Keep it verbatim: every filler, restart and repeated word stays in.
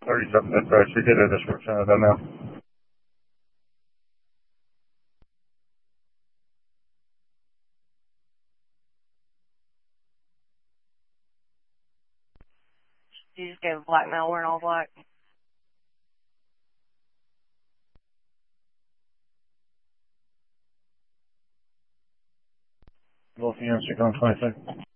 thirty-seven, that's right. She did a description of them now. You just gave blackmail wearing all black. Both units are going twenty-six.